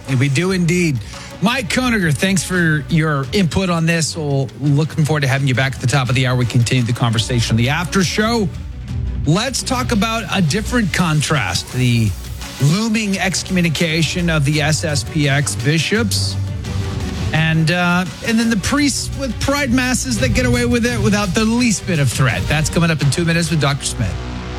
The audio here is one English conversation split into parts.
We do indeed. Mike Koeniger, thanks for your input on this. We're looking forward to having you back at the top of the hour. We continue the conversation on the after show. Let's talk about a different contrast, the looming excommunication of the SSPX bishops, and then the priests with pride masses that get away with it without the least bit of threat. That's coming up in 2 minutes with Dr. Smith.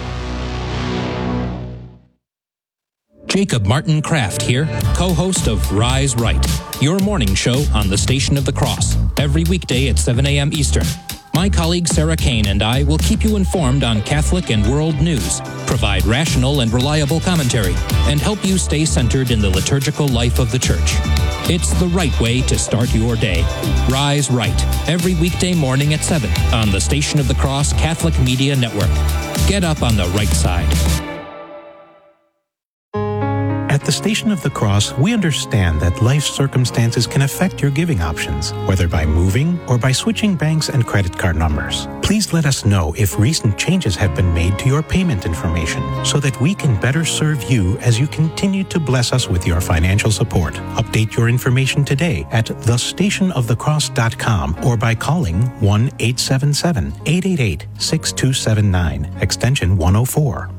Jacob Martin Kraft here, co-host of Rise Right, your morning show on the Station of the Cross, every weekday at 7 a.m. Eastern. My colleague Sarah Kane and I will keep you informed on Catholic and world news, provide rational and reliable commentary, and help you stay centered in the liturgical life of the Church. It's the right way to start your day. Rise Right, every weekday morning at 7 on the Station of the Cross Catholic Media Network. Get up on the right side. At the Station of the Cross, we understand that life circumstances can affect your giving options, whether by moving or by switching banks and credit card numbers. Please let us know if recent changes have been made to your payment information so that we can better serve you as you continue to bless us with your financial support. Update your information today at thestationofthecross.com or by calling 1-877-888-6279, extension 104.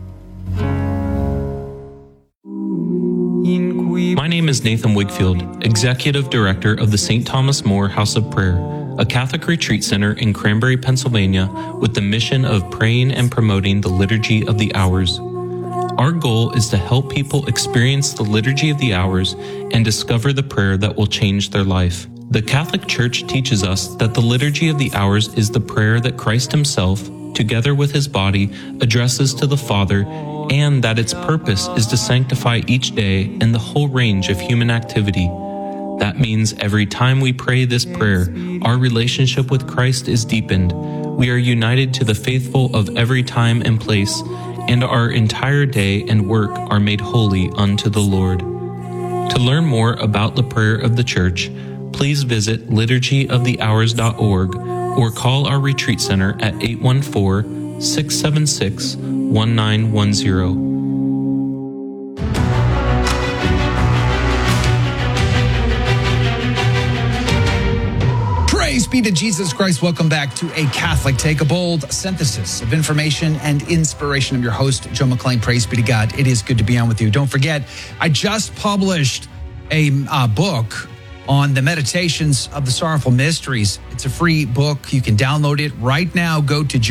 My name is Nathan Wigfield, Executive Director of the St. Thomas More House of Prayer, a Catholic retreat center in Cranberry, Pennsylvania, with the mission of praying and promoting the Liturgy of the Hours. Our goal is to help people experience the Liturgy of the Hours and discover the prayer that will change their life. The Catholic Church teaches us that the Liturgy of the Hours is the prayer that Christ Himself, together with His body, addresses to the Father, and that its purpose is to sanctify each day and the whole range of human activity. That means every time we pray this prayer, our relationship with Christ is deepened. We are united to the faithful of every time and place, and our entire day and work are made holy unto the Lord. To learn more about the prayer of the Church, please visit liturgyofthehours.org or call our retreat center at 814-676-1910. Praise be to Jesus Christ. Welcome back to A Catholic Take, a bold synthesis of information and inspiration. I'm your host, Joe McClain. Praise be to God. It is good to be on with you. Don't forget, I just published a book on the Meditations of the Sorrowful Mysteries. It's a free book. You can download it right now. Go to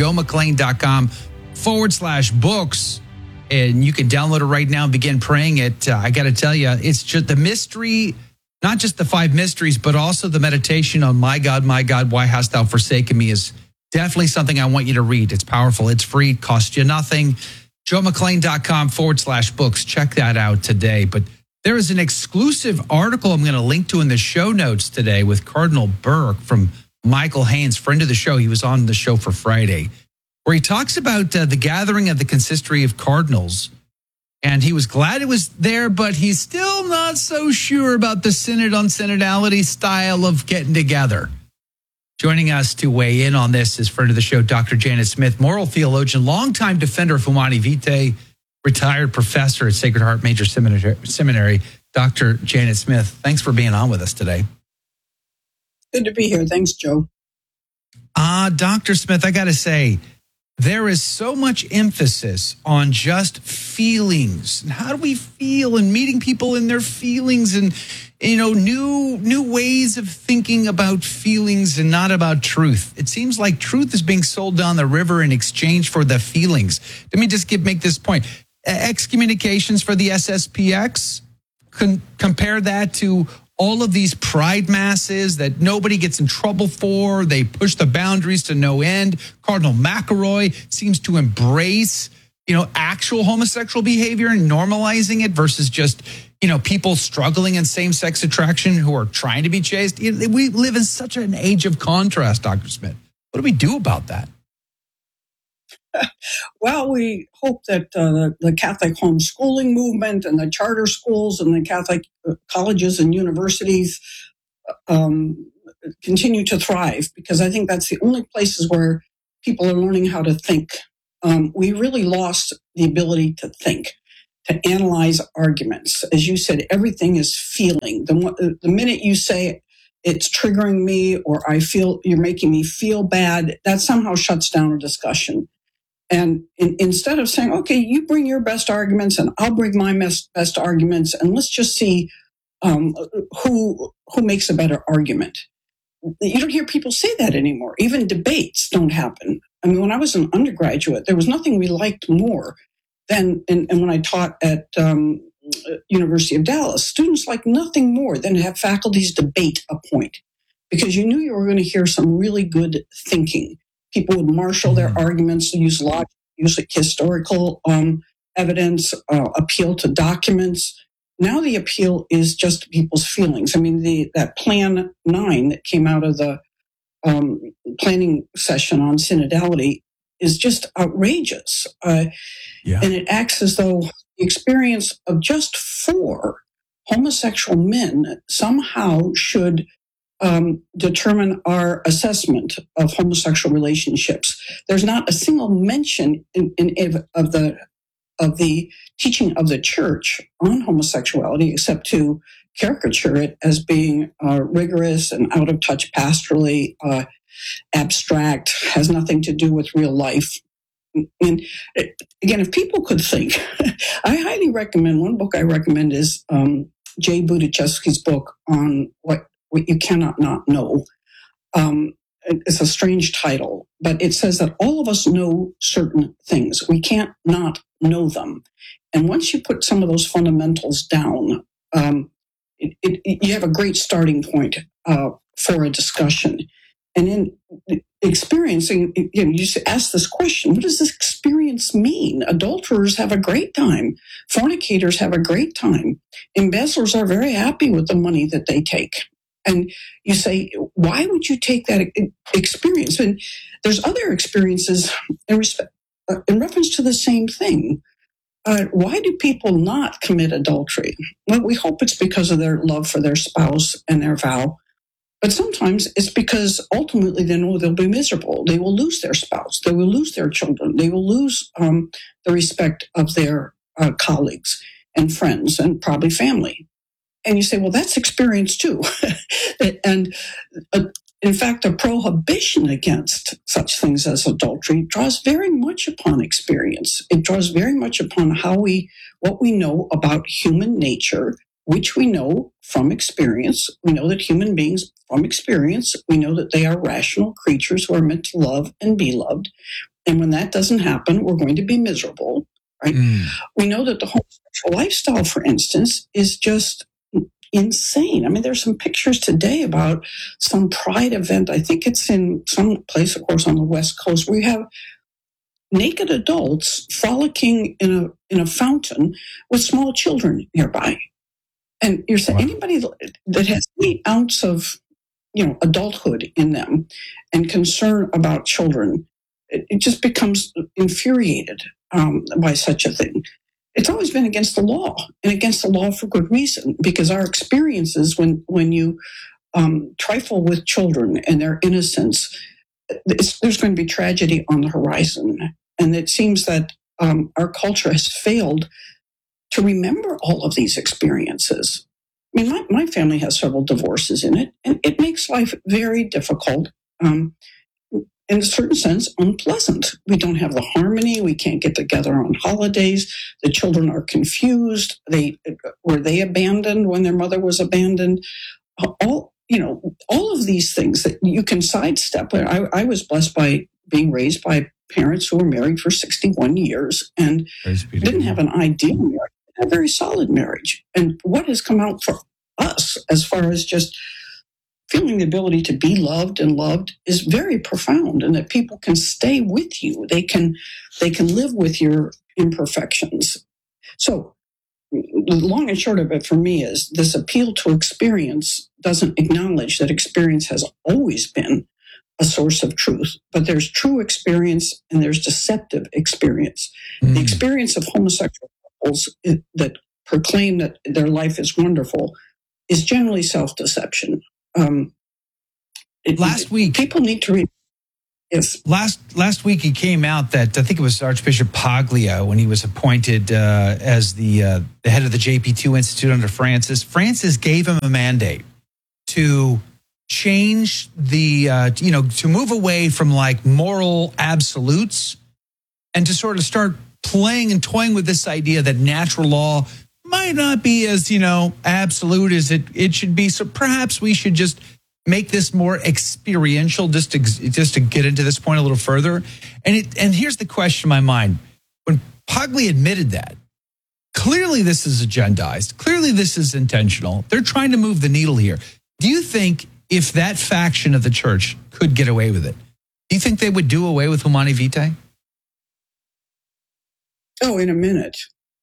joemcclain.com/books, and you can download it right now and begin praying it. I got to tell you, it's just the mystery, not just the 5 mysteries, but also the meditation on my God, why hast thou forsaken me is definitely something I want you to read. It's powerful. It's free. It costs you nothing. joemcclain.com/books. Check that out today. But there is an exclusive article I'm going to link to in the show notes today with Cardinal Burke from Michael Haynes, friend of the show. He was on the show for Friday, where he talks about the gathering of the Consistory of Cardinals. And he was glad it was there, but he's still not so sure about the synod on synodality style of getting together. Joining us to weigh in on this is friend of the show, Dr. Janet Smith, moral theologian, longtime defender of Humanae Vitae, retired professor at Sacred Heart Major Seminary, Dr. Janet Smith. Thanks for being on with us today. Good to be here. Thanks, Joe. Dr. Smith, I got to say, there is so much emphasis on just feelings. And how do we feel, and meeting people in their feelings, and new ways of thinking about feelings and not about truth. It seems like truth is being sold down the river in exchange for the feelings. Let me just make this point. Excommunications for the SSPX, compare that to all of these pride masses that nobody gets in trouble for. They push the boundaries to no end. Cardinal McElroy seems to embrace, actual homosexual behavior and normalizing it versus just, people struggling in same-sex attraction who are trying to be chaste. We live in such an age of contrast, Dr. Smith. What do we do about that? Well, we hope that the Catholic homeschooling movement and the charter schools and the Catholic colleges and universities continue to thrive, because I think that's the only places where people are learning how to think. We really lost the ability to think. to analyze arguments. As you said, everything is feeling. The minute you say it's triggering me, or I feel you're making me feel bad, that somehow shuts down a discussion. And instead of saying, okay, you bring your best arguments and I'll bring my best arguments, and let's just see who makes a better argument. You don't hear people say that anymore. Even debates don't happen. I mean, when I was an undergraduate, there was nothing we liked more than, and when I taught at University of Dallas, students liked nothing more than to have faculties debate a point, because you knew you were going to hear some really good thinking. People would marshal their arguments, use logic, use historical evidence, appeal to documents. Now the appeal is just people's feelings. I mean, that Plan 9 that came out of the planning session on synodality is just outrageous. And it acts as though the experience of just 4 homosexual men somehow should determine our assessment of homosexual relationships. There's not a single mention of the teaching of the church on homosexuality, except to caricature it as being rigorous and out of touch pastorally, abstract, has nothing to do with real life. And again, if people could think, I highly recommend, one book I recommend is Jay Budichevsky's book on what you cannot not know. It's a strange title, but it says that all of us know certain things. We can't not know them. And once you put some of those fundamentals down, you have a great starting point for a discussion. And in experiencing, you just ask this question, what does this experience mean? Adulterers have a great time. Fornicators have a great time. Embezzlers are very happy with the money that they take. And you say, why would you take that experience? And there's other experiences in reference to the same thing. Why do people not commit adultery? Well, we hope it's because of their love for their spouse and their vow. But sometimes it's because ultimately they know they'll be miserable. They will lose their spouse. They will lose their children. They will lose the respect of their colleagues and friends and probably family. And you say, well, that's experience too. And in fact, a prohibition against such things as adultery draws very much upon experience. It draws very much upon what we know about human nature, which we know from experience. We know that human beings, from experience, we know that they are rational creatures who are meant to love and be loved. And when that doesn't happen, we're going to be miserable, right? We know that the homosexual lifestyle, for instance, is just insane. I mean, there's some pictures today about some pride event. I think it's in some place, of course, on the West Coast, where you have naked adults frolicking in a fountain with small children nearby. And you're saying anybody that has any ounce of, adulthood in them and concern about children, it just becomes infuriated by such a thing. It's always been against the law, and against the law for good reason, because our experiences when you trifle with children and their innocence, there's going to be tragedy on the horizon. And it seems that our culture has failed to remember all of these experiences. I mean, my family has several divorces in it, and it makes life very difficult. In a certain sense, unpleasant. We don't have the harmony. We can't get together on holidays. The children are confused. Were they abandoned when their mother was abandoned? All of these things that you can sidestep. I was blessed by being raised by parents who were married for 61 years and didn't have an ideal marriage, a very solid marriage. And what has come out for us as far as just feeling the ability to be loved and loved is very profound, and that people can stay with you. They can live with your imperfections. So the long and short of it for me is this appeal to experience doesn't acknowledge that experience has always been a source of truth, but there's true experience and there's deceptive experience. The experience of homosexual couples that proclaim that their life is wonderful is generally self-deception. Last week, people need to read. Yes. Last week he came out that I think it was Archbishop Paglia when he was appointed as the head of the JP2 Institute under Francis. Francis gave him a mandate to change to move away from like moral absolutes and to sort of start playing and toying with this idea that natural law might not be as, absolute as it should be. So perhaps we should just make this more experiential, just to get into this point a little further. And here's the question in my mind. When Paglia admitted that, clearly this is agendized. Clearly this is intentional. They're trying to move the needle here. Do you think if that faction of the church could get away with it, do you think they would do away with Humanae Vitae? Oh, in a minute.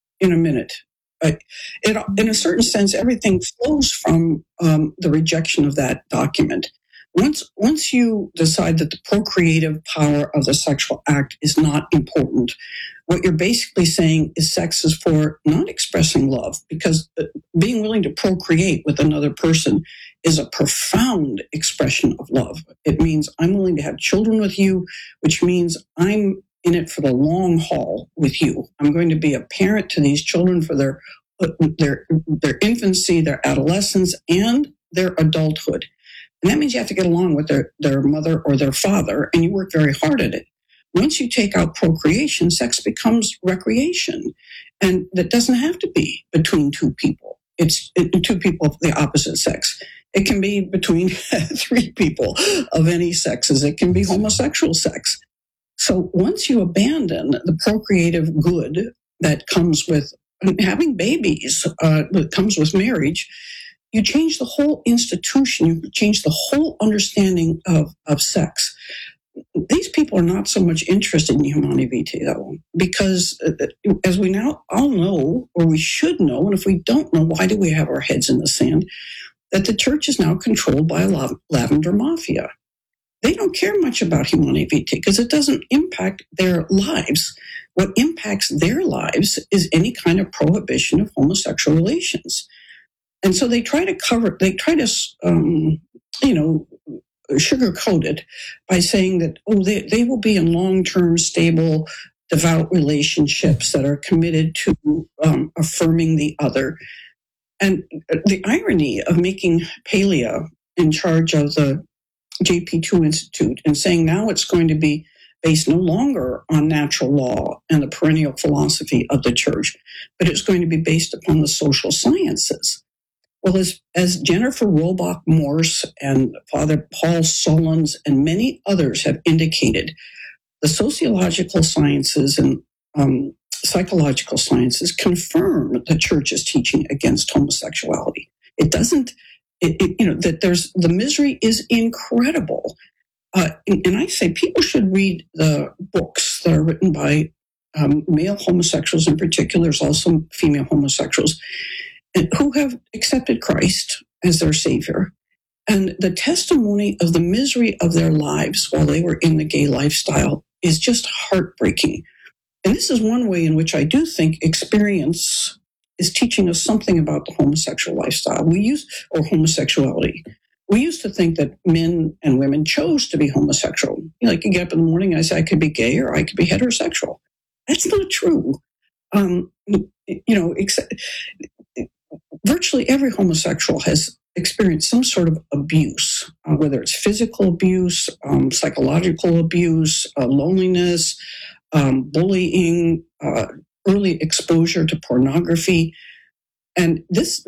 In a certain sense, everything flows from the rejection of that document. Once you decide that the procreative power of the sexual act is not important, what you're basically saying is sex is for not expressing love, because being willing to procreate with another person is a profound expression of love. It means I'm willing to have children with you, which means I'm in it for the long haul with you. I'm going to be a parent to these children for their infancy, their adolescence, and their adulthood. And that means you have to get along with their mother or their father, and you work very hard at it. Once you take out procreation, sex becomes recreation. And that doesn't have to be between two people. It's two people of the opposite sex. It can be between three people of any sexes. It can be homosexual sex. So once you abandon the procreative good that comes with having babies, that comes with marriage, you change the whole institution. You change the whole understanding of sex. These people are not so much interested in Humanae Vitae, though, because as we now all know, or we should know, and if we don't know, why do we have our heads in the sand, that the church is now controlled by a lavender mafia. They don't care much about Humanae Vitae because it doesn't impact their lives. What impacts their lives is any kind of prohibition of homosexual relations. And so they try to sugarcoat it by saying that, they will be in long-term, stable, devout relationships that are committed to affirming the other. And the irony of making Paglia in charge of the JP2 Institute and saying now it's going to be based no longer on natural law and the perennial philosophy of the church, but it's going to be based upon the social sciences. Well, as Jennifer Robach Morse and Father Paul Solons and many others have indicated, the sociological sciences and psychological sciences confirm the church's teaching against homosexuality. It doesn't, that there's, the misery is incredible. And I say people should read the books that are written by male homosexuals in particular. There's also female homosexuals who have accepted Christ as their Savior. And the testimony of the misery of their lives while they were in the gay lifestyle is just heartbreaking. And this is one way in which I do think experience is teaching us something about the homosexual lifestyle. Or homosexuality. We used to think that men and women chose to be homosexual. You get up in the morning and I say, I could be gay or I could be heterosexual. That's not true. Virtually every homosexual has experienced some sort of abuse, whether it's physical abuse, psychological abuse, loneliness, bullying, early exposure to pornography. I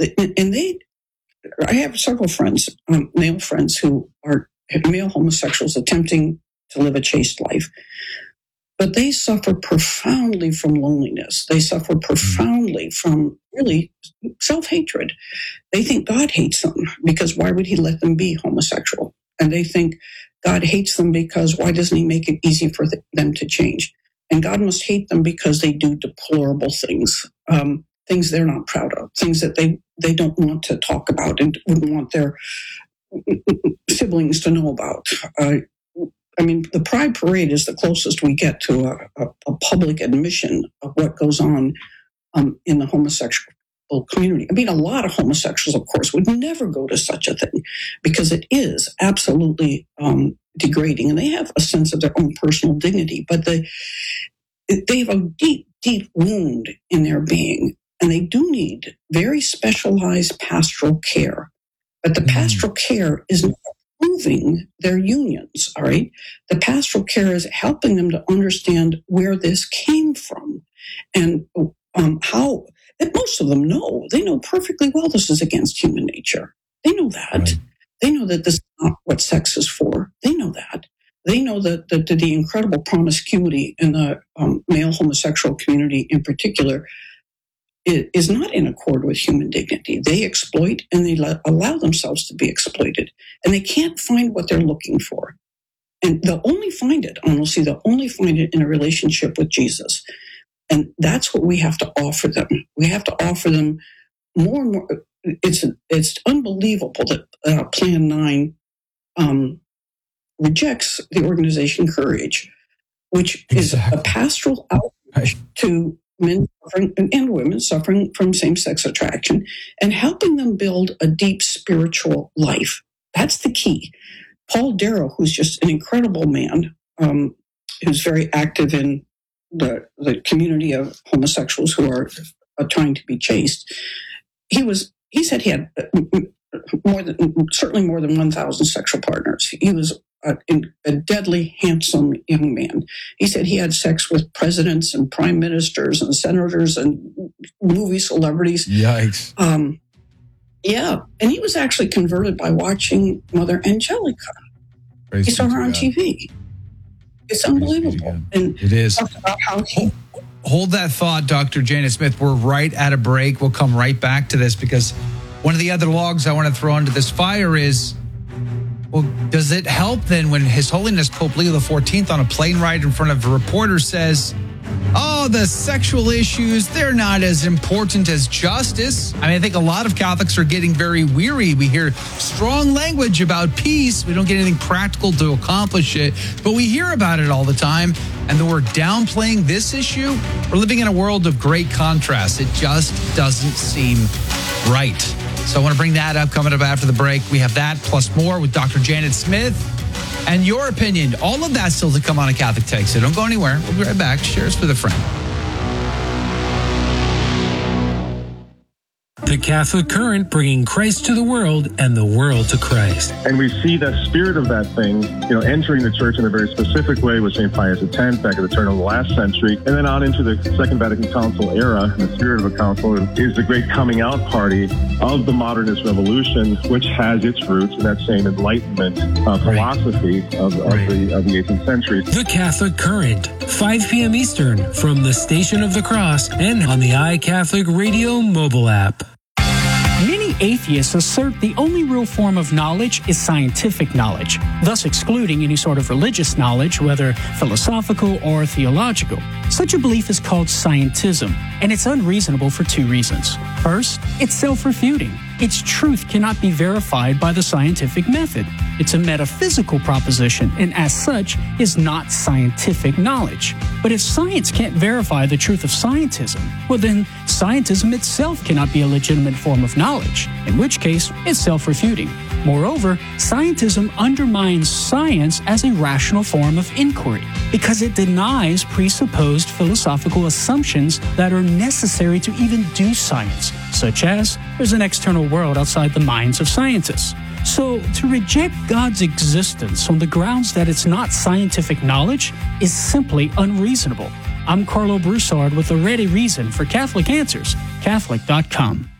have several friends, male friends who are male homosexuals attempting to live a chaste life. But they suffer profoundly from loneliness. They suffer profoundly from really self-hatred. They think God hates them because why would he let them be homosexual? And they think God hates them because why doesn't he make it easy for them to change? And God must hate them because they do deplorable things, things they're not proud of, things that they don't want to talk about and wouldn't want their siblings to know about. The Pride Parade is the closest we get to a public admission of what goes on in the homosexual community. A lot of homosexuals, of course, would never go to such a thing because it is absolutely degrading, and they have a sense of their own personal dignity, but they have a deep, deep wound in their being, and they do need very specialized pastoral care. But the pastoral care is not improving their unions, all right? The pastoral care is helping them to understand where this came from and how, and most of them know. They know perfectly well this is against human nature. They know that. Right. They know that this is not what sex is for. They know that. They know that the incredible promiscuity in the male homosexual community in particular is not in accord with human dignity. They exploit and they allow themselves to be exploited. And they can't find what they're looking for. And they'll only find it, honestly, they'll only find it in a relationship with Jesus. And that's what we have to offer them. We have to offer them more and more. It's unbelievable that Plan 9 rejects the organization Courage, which is a pastoral outreach to men suffering and women suffering from same-sex attraction and helping them build a deep spiritual life. That's the key. Paul Darrow, who's just an incredible man, who's very active in the community of homosexuals who are trying to be chaste, he said he had certainly more than 1,000 sexual partners. He was a deadly handsome young man. He said he had sex with presidents and prime ministers and senators and movie celebrities. Yikes. Yeah. And he was actually converted by watching Mother Angelica. Praise he saw her on TV. It's unbelievable. And it is. About how Hold that thought, Dr. Janet Smith. We're right at a break. We'll come right back to this because one of the other logs I want to throw into this fire is, well, does it help then when His Holiness Pope Leo XIV on a plane ride in front of a reporter says, oh, the sexual issues, they're not as important as justice? I mean, I think a lot of Catholics are getting very weary. We hear strong language about peace. We don't get anything practical to accomplish it, but we hear about it all the time. And then we're downplaying this issue. We're living in a world of great contrast. It just doesn't seem right. So I want to bring that up coming up after the break. We have that plus more with Dr. Janet Smith. And your opinion, all of that still to come on a Catholic Take. So don't go anywhere. We'll be right back. Share us with a friend. The Catholic Current, bringing Christ to the world and the world to Christ. And we see the spirit of that thing, entering the church in a very specific way with St. Pius X back at the turn of the last century. And then on into the Second Vatican Council era, the spirit of a council is the great coming out party of the modernist revolution, which has its roots in that same Enlightenment philosophy of the 18th century. The Catholic Current, 5 p.m. Eastern, from the Station of the Cross and on the iCatholic Radio mobile app. Many atheists assert the only real form of knowledge is scientific knowledge, thus excluding any sort of religious knowledge, whether philosophical or theological. Such a belief is called scientism, and it's unreasonable for 2 reasons. First, it's self-refuting. Its truth cannot be verified by the scientific method. It's a metaphysical proposition, and as such, is not scientific knowledge. But if science can't verify the truth of scientism, well then, scientism itself cannot be a legitimate form of knowledge, in which case, it's self-refuting. Moreover, scientism undermines science as a rational form of inquiry because it denies presupposed philosophical assumptions that are necessary to even do science, such as there's an external world outside the minds of scientists. So, to reject God's existence on the grounds that it's not scientific knowledge is simply unreasonable. I'm Carlo Broussard with a ready reason for Catholic Answers, Catholic.com.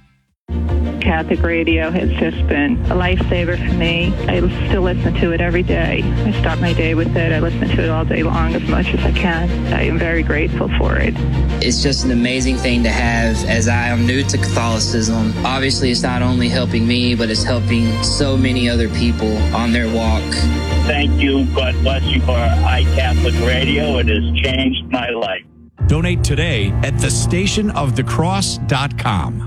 Catholic radio has just been a lifesaver for me. I still listen to it every day. I start my day with it. I listen to it all day long as much as I can. I am very grateful for it. It's just an amazing thing to have as I am new to Catholicism. Obviously, it's not only helping me, but it's helping so many other people on their walk. Thank you. God bless you for iCatholic Radio. It has changed my life. Donate today at thestationofthecross.com.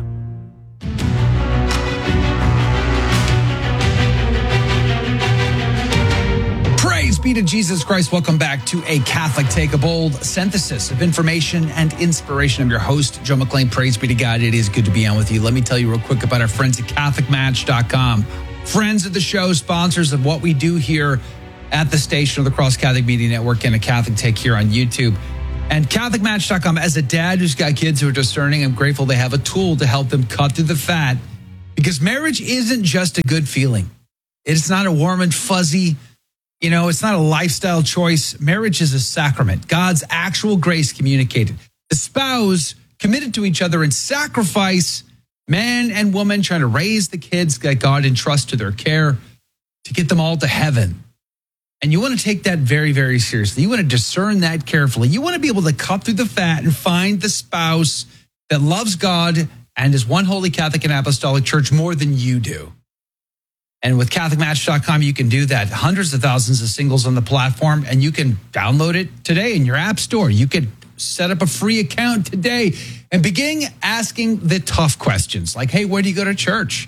Praise be to Jesus Christ. Welcome back to A Catholic Take, a bold synthesis of information and inspiration. I'm your host, Joe McClain. Praise be to God. It is good to be on with you. Let me tell you real quick about our friends at CatholicMatch.com. Friends of the show, sponsors of what we do here at the Station of the Cross Catholic Media Network and a Catholic Take here on YouTube. And CatholicMatch.com. As a dad who's got kids who are discerning, I'm grateful they have a tool to help them cut through the fat, because marriage isn't just a good feeling. It's not a warm and fuzzy, it's not a lifestyle choice. Marriage is a sacrament, God's actual grace communicated. The spouse committed to each other in sacrifice, man and woman trying to raise the kids that God entrusts to their care to get them all to heaven. And you want to take that very, very seriously. You want to discern that carefully. You want to be able to cut through the fat and find the spouse that loves God and is one holy Catholic and Apostolic Church more than you do. And with CatholicMatch.com, you can do that. Hundreds of thousands of singles on the platform, and you can download it today in your app store. You could set up a free account today and begin asking the tough questions like, hey, where do you go to church?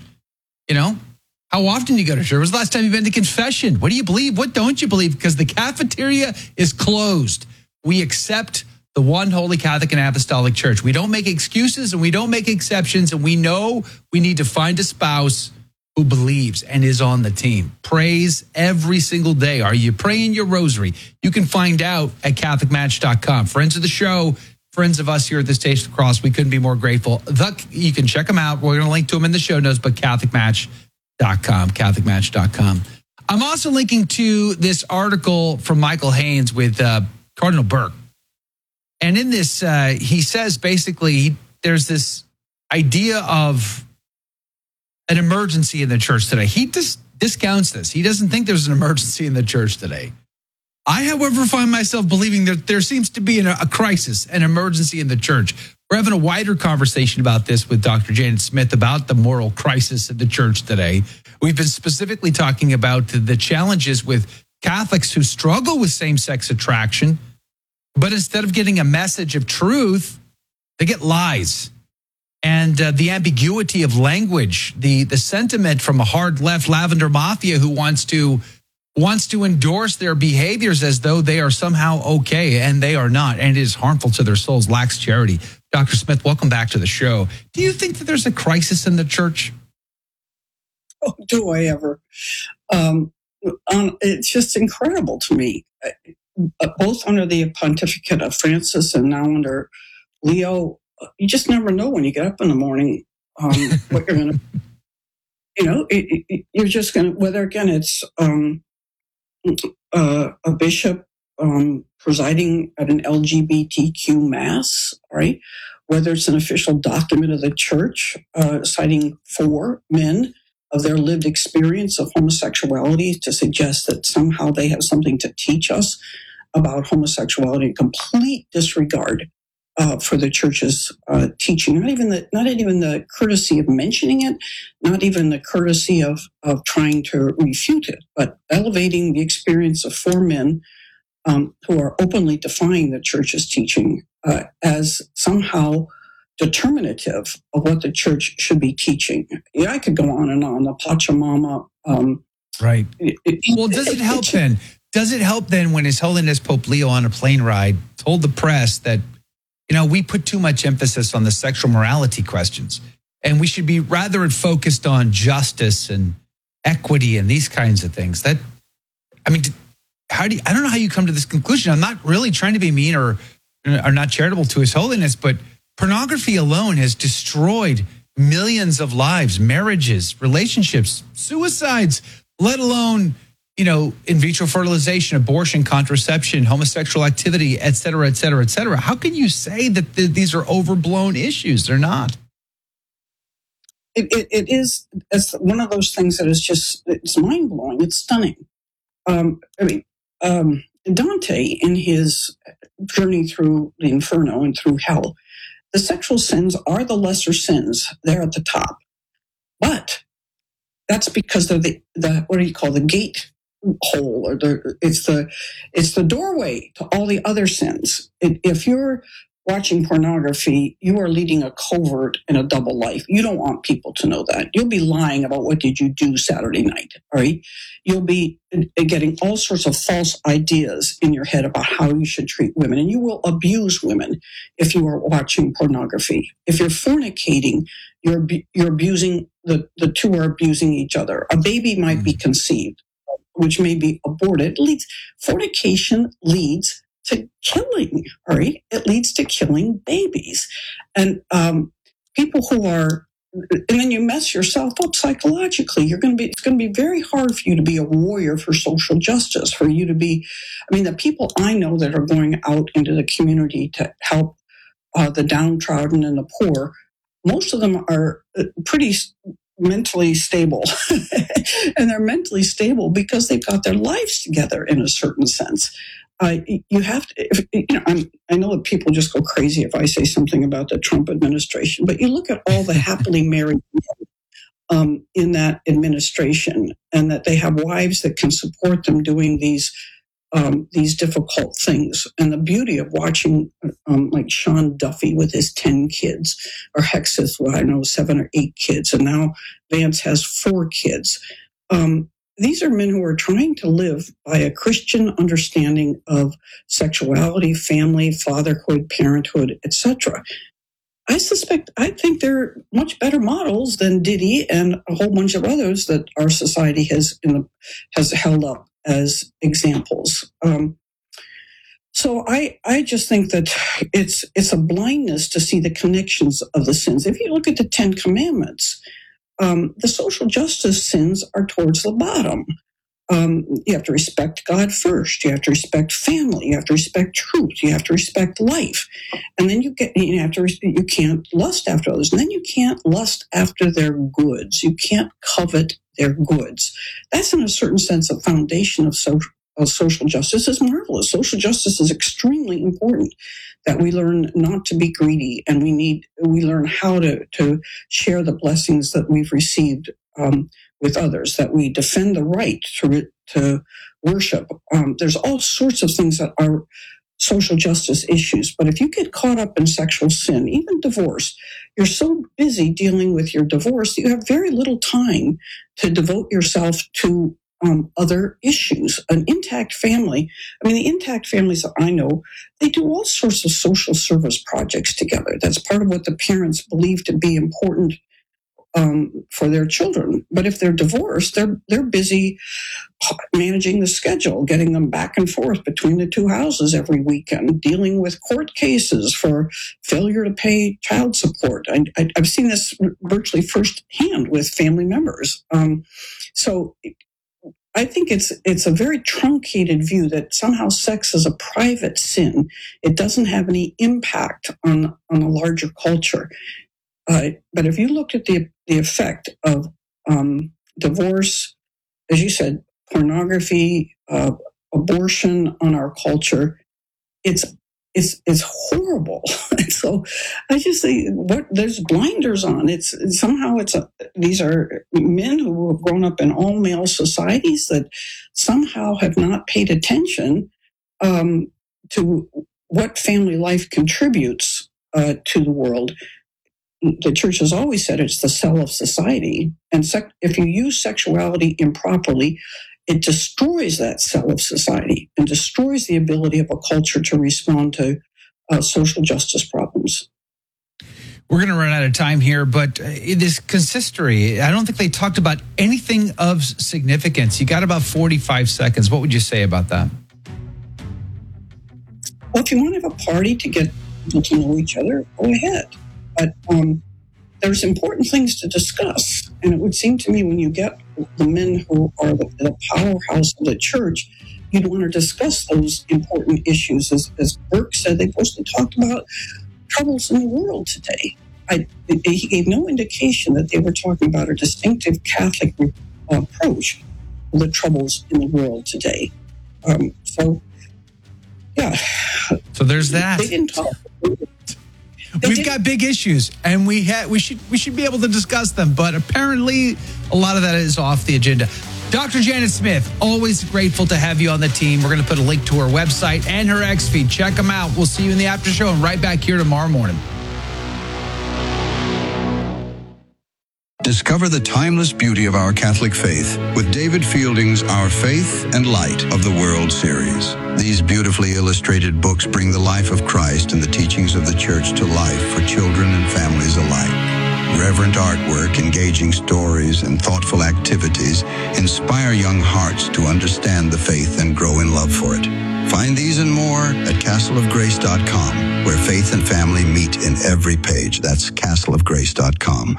How often do you go to church? When was the last time you've been to confession? What do you believe? What don't you believe? Because the cafeteria is closed. We accept the one holy Catholic and Apostolic Church. We don't make excuses and we don't make exceptions, and we know we need to find a spouse who believes and is on the team. Prays every single day. Are you praying your rosary? You can find out at CatholicMatch.com. Friends of the show, friends of us here at the Station of the Cross, we couldn't be more grateful. You can check them out. We're going to link to them in the show notes, but CatholicMatch.com, CatholicMatch.com. I'm also linking to this article from Michael Haynes with Cardinal Burke. And in this, he says basically there's this idea of an emergency in the church today. He discounts this. He doesn't think there's an emergency in the church today. I, however, find myself believing that there seems to be a crisis, an emergency in the church. We're having a wider conversation about this with Dr. Janet Smith about the moral crisis in the church today. We've been specifically talking about the challenges with Catholics who struggle with same-sex attraction, but instead of getting a message of truth, they get lies. And the ambiguity of language, the sentiment from a hard left lavender mafia who wants to endorse their behaviors as though they are somehow okay, and they are not, and it is harmful to their souls, lacks charity. Dr. Smith, welcome back to the show. Do you think that there's a crisis in the church? Oh, do I ever? It's just incredible to me. Both under the pontificate of Francis and now under Leo, you just never know when you get up in the morning what you're going to, you're just going to, whether again it's a bishop presiding at an LGBTQ mass, right? Whether it's an official document of the church citing 4 men of their lived experience of homosexuality to suggest that somehow they have something to teach us about homosexuality, in complete disregard for the church's teaching. Not even the courtesy of mentioning it, not even the courtesy of trying to refute it, but elevating the experience of 4 men who are openly defying the church's teaching as somehow determinative of what the church should be teaching. Yeah, I could go on and on. The Pachamama. Right. Well, does it help then? Does it help then when His Holiness Pope Leo on a plane ride told the press that, we put too much emphasis on the sexual morality questions, and we should be rather focused on justice and equity and these kinds of things? I don't know how you come to this conclusion. I'm not really trying to be mean or not charitable to His Holiness, but pornography alone has destroyed millions of lives, marriages, relationships, suicides, let alone, in vitro fertilization, abortion, contraception, homosexual activity, et cetera, et cetera, et cetera. How can you say that these are overblown issues? They're not. It is. It's one of those things that is just, it's mind-blowing. It's stunning. Dante, in his journey through the inferno and through hell, the sexual sins are the lesser sins. They're at the top. But that's because they're the what do you call the gate hole, or it's the doorway to all the other sins. If you're watching pornography, you are leading a covert and a double life. You don't want people to know that. You'll be lying about what did you do Saturday night, all right? You'll be getting all sorts of false ideas in your head about how you should treat women, and you will abuse women if you are watching pornography. If you're fornicating, you're abusing, the two are abusing each other. A baby might be conceived which may be aborted, fornication leads to killing, all right? It leads to killing babies. And people who are, and then you mess yourself up psychologically. It's going to be very hard for you to be a warrior for social justice, for you to be, the people I know that are going out into the community to help the downtrodden and the poor, most of them are pretty mentally stable. And they're mentally stable because they've got their lives together in a certain sense. You have to, I know that people just go crazy if I say something about the Trump administration, but you look at all the happily married men in that administration, and that they have wives that can support them doing these difficult things. And the beauty of watching like Sean Duffy with his 10 kids, or Hexeth, 7 or 8 kids, and now Vance has 4 kids. These are men who are trying to live by a Christian understanding of sexuality, family, fatherhood, parenthood, etc. I think they're much better models than Diddy and a whole bunch of others that our society has held up as examples. So I just think that it's a blindness to see the connections of the sins. If you look at the 10 Commandments, the social justice sins are towards the bottom. You have to respect God first. You have to respect family. You have to respect truth. You have to respect life. And then you can't lust after others. And then you can't lust after their goods. You can't covet their goods. That's, in a certain sense, a foundation of social justice. Is marvelous. Social justice is extremely important, that we learn not to be greedy, and we learn how to share the blessings that we've received with others, that we defend the right to worship. There's all sorts of things that are social justice issues. But if you get caught up in sexual sin, even divorce, you're so busy dealing with your divorce that you have very little time to devote yourself to other issues. An intact family, the intact families that I know, they do all sorts of social service projects together. That's part of what the parents believe to be important for their children. But if they're divorced, they're busy managing the schedule, getting them back and forth between the two houses every weekend, dealing with court cases for failure to pay child support. I've seen this virtually firsthand with family members. So I think it's a very truncated view that somehow sex is a private sin. It doesn't have any impact on a larger culture. But if you looked at the effect of divorce, as you said, pornography, abortion on our culture, it's horrible. So I just say there's blinders on. These are men who have grown up in all male societies that somehow have not paid attention to what family life contributes to the world. The church has always said it's the cell of society. And if you use sexuality improperly, it destroys that cell of society and destroys the ability of a culture to respond to social justice problems. We're going to run out of time here, but this consistory, I don't think they talked about anything of significance. You got about 45 seconds. What would you say about that? Well, if you want to have a party to get people to know each other, go ahead. But there's important things to discuss. And it would seem to me when you get the men who are the powerhouse of the church, you'd want to discuss those important issues. As Burke said, they mostly talked about troubles in the world today. He gave no indication that they were talking about a distinctive Catholic approach to the troubles in the world today. So there's that. They didn't talk. We've got big issues, and we should be able to discuss them, but apparently a lot of that is off the agenda. Dr. Janet Smith, always grateful to have you on the team. We're going to put a link to her website and her X feed. Check them out. We'll see you in the after show and right back here tomorrow morning. Discover the timeless beauty of our Catholic faith with David Fielding's Our Faith and Light of the World series. These beautifully illustrated books bring the life of Christ and the teachings of the Church to life for children and families alike. Reverent artwork, engaging stories, and thoughtful activities inspire young hearts hearts to understand the faith and grow in love for it. Find these and more at castleofgrace.com, where faith and family meet in every page. That's castleofgrace.com.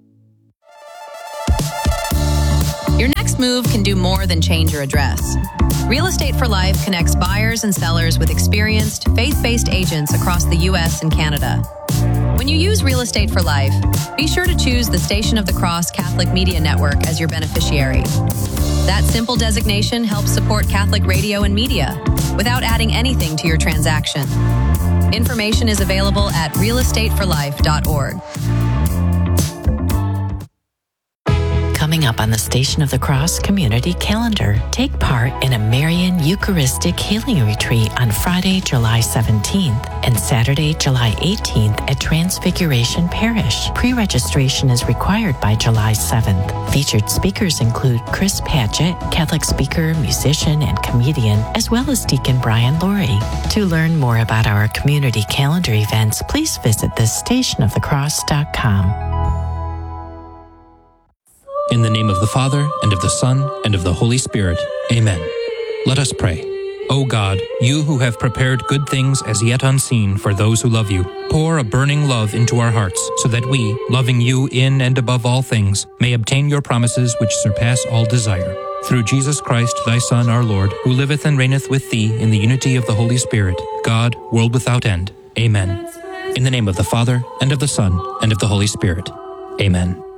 Your next move can do more than change your address. Real Estate for Life connects buyers and sellers with experienced, faith-based agents across the U.S. and Canada. When you use Real Estate for Life, be sure to choose the Station of the Cross Catholic Media Network as your beneficiary. That simple designation helps support Catholic radio and media without adding anything to your transaction. Information is available at realestateforlife.org. Coming up on the Station of the Cross Community Calendar, take part in a Marian Eucharistic Healing Retreat on Friday, July 17th and Saturday, July 18th at Transfiguration Parish. Pre-registration is required by July 7th. Featured speakers include Chris Patchett, Catholic speaker, musician, and comedian, as well as Deacon Brian Laurie. To learn more about our community calendar events, please visit thestationofthecross.com. In the name of the Father, and of the Son, and of the Holy Spirit. Amen. Let us pray. O God, you who have prepared good things as yet unseen for those who love you, pour a burning love into our hearts, so that we, loving you in and above all things, may obtain your promises which surpass all desire. Through Jesus Christ, thy Son, our Lord, who liveth and reigneth with thee in the unity of the Holy Spirit, God, world without end. Amen. In the name of the Father, and of the Son, and of the Holy Spirit. Amen.